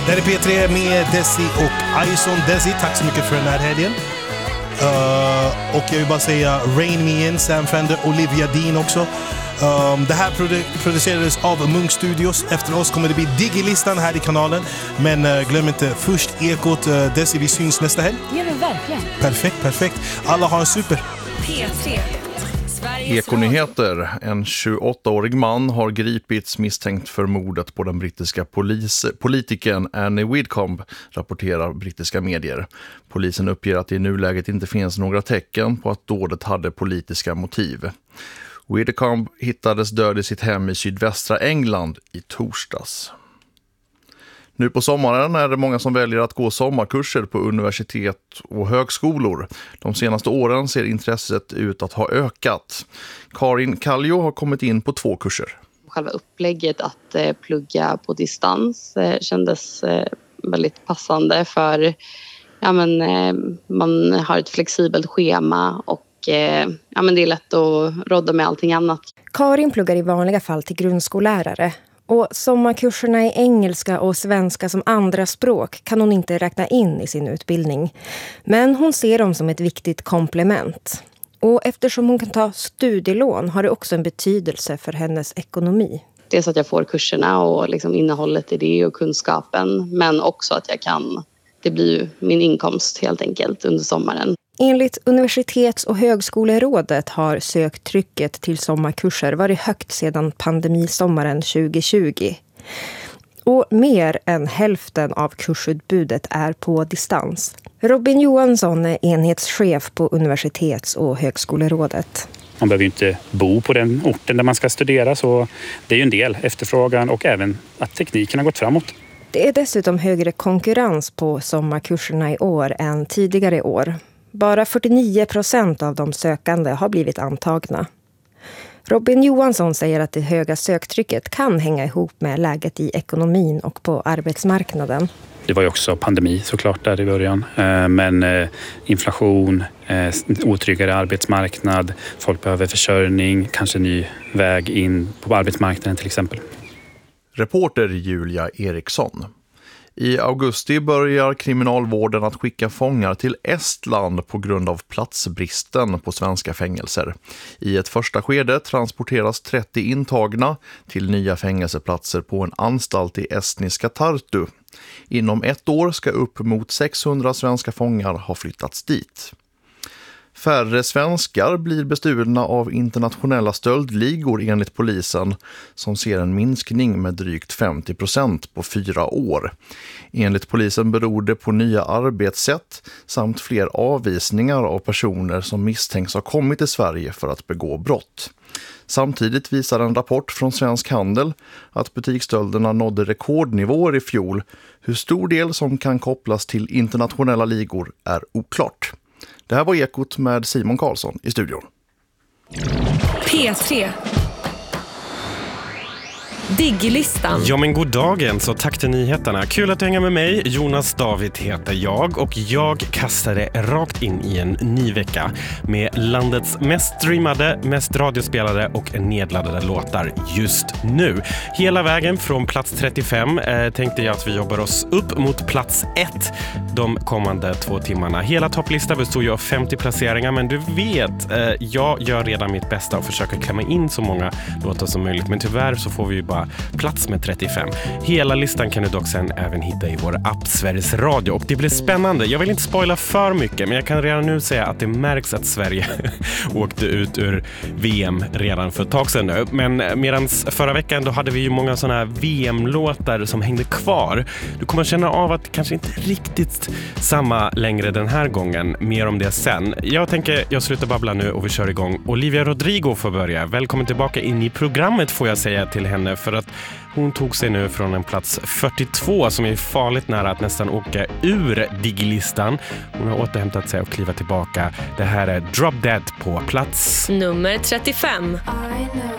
Det är P3 med Desi och Ison. Desi, tack så mycket för den här helgen. Och jag vill bara säga Rain Me In, Sam Fender, Olivia Dean också. Det här producerades av Munk Studios. Efter oss kommer det bli Digi-listan här i kanalen. Men glöm inte, först Ekot. Desi, vi syns nästa helg. Ja, men verkligen. Perfekt. Alla har en super. P3. Ekonyheter. En 28-årig man har gripits misstänkt för mordet på den brittiska politikern Annie Widdecombe, rapporterar brittiska medier. Polisen uppger att det i nuläget inte finns några tecken på att dådet hade politiska motiv. Widdecombe hittades död i sitt hem i sydvästra England i torsdags. Nu på sommaren är det många som väljer att gå sommarkurser på universitet och högskolor. De senaste åren ser intresset ut att ha ökat. Karin Kallio har kommit in på 2 kurser. Själva upplägget att plugga på distans kändes väldigt passande för man har ett flexibelt schema och det är lätt att rodda med allting annat. Karin pluggar i vanliga fall till grundskollärare. Och sommarkurserna i engelska och svenska som andra språk kan hon inte räkna in i sin utbildning. Men hon ser dem som ett viktigt komplement. Och eftersom hon kan ta studielån har det också en betydelse för hennes ekonomi. Dels att jag får kurserna och liksom innehållet i det och kunskapen. Men också att det blir min inkomst helt enkelt under sommaren. Enligt Universitets- och högskolerådet har söktrycket till sommarkurser varit högt sedan pandemisommaren 2020. Och mer än hälften av kursutbudet är på distans. Robin Johansson är enhetschef på Universitets- och högskolerådet. Man behöver ju inte bo på den orten där man ska studera, så det är ju en del efterfrågan och även att tekniken har gått framåt. Det är dessutom högre konkurrens på sommarkurserna i år än tidigare år. Bara 49% av de sökande har blivit antagna. Robin Johansson säger att det höga söktrycket kan hänga ihop med läget i ekonomin och på arbetsmarknaden. Det var ju också pandemi såklart där i början. Men inflation, otryggare arbetsmarknad, folk behöver försörjning, kanske ny väg in på arbetsmarknaden till exempel. Reporter Julia Eriksson. I augusti börjar kriminalvården att skicka fångar till Estland på grund av platsbristen på svenska fängelser. I ett första skede transporteras 30 intagna till nya fängelseplatser på en anstalt i estniska Tartu. Inom 1 år ska upp mot 600 svenska fångar ha flyttats dit. Färre svenskar blir bestulna av internationella stöldligor enligt polisen, som ser en minskning med drygt 50% på 4 år. Enligt polisen beror det på nya arbetssätt samt fler avvisningar av personer som misstänks ha kommit till Sverige för att begå brott. Samtidigt visar en rapport från Svensk Handel att butiksstölderna nådde rekordnivåer i fjol. Hur stor del som kan kopplas till internationella ligor är oklart. Det här var Ekot med Simon Karlsson i studion. P3. Digi-listan. Ja, men god dagen, så tack till nyheterna. Kul att du hänger med mig. Jonas David heter jag och jag kastade rakt in i en ny vecka med landets mest streamade, mest radiospelade och nedladdade låtar just nu. Hela vägen från plats 35 tänkte jag att vi jobbar oss upp mot plats 1 de kommande 2 timmarna. Hela topplistan består ju av 50 placeringar, men du vet, jag gör redan mitt bästa och försöker klämma in så många låtar som möjligt, men tyvärr så får vi ju bara plats med 35. Hela listan kan du dock sen även hitta i vår app Sveriges Radio och det blir spännande. Jag vill inte spoila för mycket, men jag kan redan nu säga att det märks att Sverige åkte ut ur VM redan för ett tag sedan nu. Men medans förra veckan då hade vi ju många sådana här VM-låtar som hängde kvar. Du kommer känna av att kanske inte riktigt samma längre den här gången. Mer om det sen. Jag slutar babbla nu och vi kör igång. Olivia Rodrigo får börja. Välkommen tillbaka in i programmet får jag säga till henne, för att hon tog sig nu från en plats 42 som är farligt nära att nästan åka ur Digi-listan. Hon har återhämtat sig och kliva tillbaka. Det här är Drop Dead på plats nummer 35. I know